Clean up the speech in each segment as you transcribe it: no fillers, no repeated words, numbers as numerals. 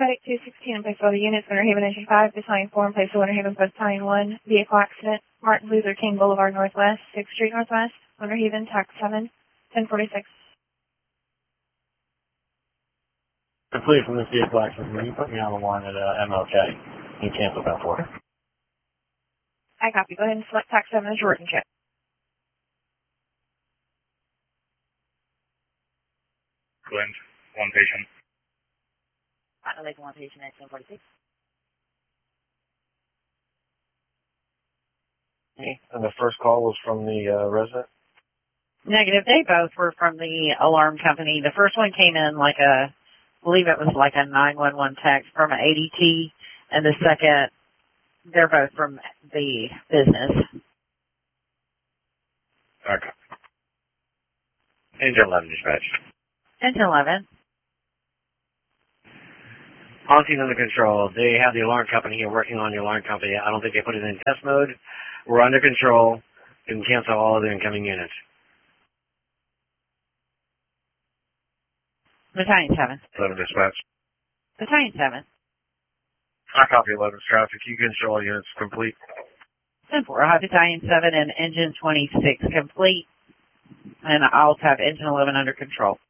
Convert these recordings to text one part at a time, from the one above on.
Medic 216 and place all the units, Winter Haven Engine 5, Battalion 4 in place of Winter Haven Battalion 1, vehicle accident, Martin Luther King Boulevard Northwest, 6th Street Northwest, Winter Haven, TAC 7, 1046. Complete from this vehicle accident. Will you put me on the line at MLK and cancel that for? I copy. Go ahead and select TAC 7 as your working check. Glint, one patient. I'd like one patient at 1046. And the first call was from the resident? Negative. They both were from the alarm company. The first one came in like I believe it was like a 911 text from an ADT, and the second, they're both from the business. Okay. Engine 11 dispatch. Engine 11. Haunting under control. They have the alarm company here working on the alarm company. I don't think they put it in test mode. We're under control. You can cancel all of the incoming units. Battalion 7. 11 dispatch. Battalion 7. I copy 11's traffic. You can control all units complete. 10-4. I have Battalion 7 and Engine 26 complete. And I also have Engine 11 under control.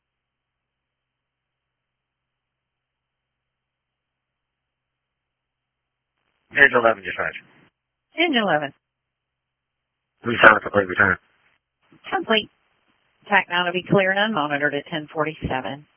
Engine 11 dispatch. Engine 11. We found a complete return. Complete. TAC 9 will be clear and unmonitored at 1047.